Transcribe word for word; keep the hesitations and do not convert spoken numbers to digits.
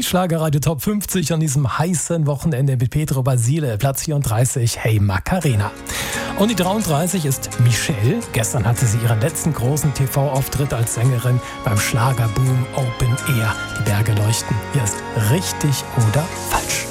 Hitschlagerradio Top fünfzig an diesem heißen Wochenende mit Pedro Basile, Platz vierunddreißig, Hey Macarena. Und die dreiunddreißig ist Michelle. Gestern hatte sie ihren letzten großen T V-Auftritt als Sängerin beim Schlagerboom Open Air. Die Berge leuchten. Hier ist Richtig oder Falsch.